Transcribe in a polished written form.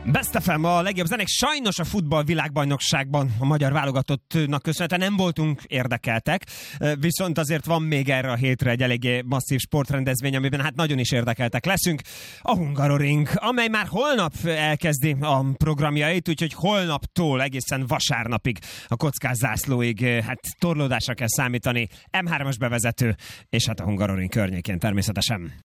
Best FM, a legjobb zenék. Sajnos a futball világbajnokságban a magyar válogatottnak köszönhetően nem voltunk érdekeltek, viszont azért van még erre a hétre egy eléggé masszív sportrendezvény, amiben hát nagyon is érdekeltek leszünk. A Hungaroring, amely már holnap elkezdi a programjait, úgyhogy holnaptól egészen vasárnapig a kockás zászlóig hát torlódásra kell számítani. M3-as bevezető, és hát a Hungaroring környékén természetesen.